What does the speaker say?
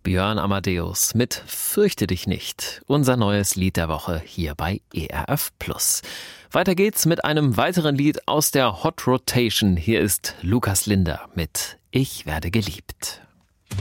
Björn Amadeus mit Fürchte dich nicht, unser neues Lied der Woche hier bei ERF+. Weiter geht's mit einem weiteren Lied aus der Hot Rotation. Hier ist Lukas Linder mit Ich werde geliebt.